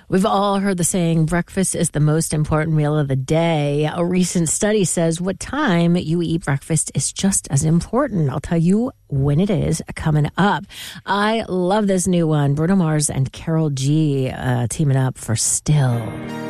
We've all heard the saying, breakfast is the most important meal of the day. A recent study says what time you eat breakfast is just as important. I'll tell you when it is coming up. I love this new one. Bruno Mars and Karol G teaming up for Still.